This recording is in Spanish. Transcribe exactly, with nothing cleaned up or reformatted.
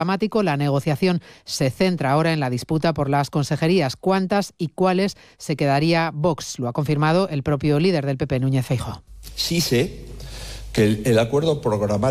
dramático. La negociación se centra ahora en la disputa por las consejerías. ¿Cuántas y cuáles se quedaría Vox? Lo ha confirmado el propio líder del P P, Núñez Feijóo. Sí sé que el, el acuerdo programático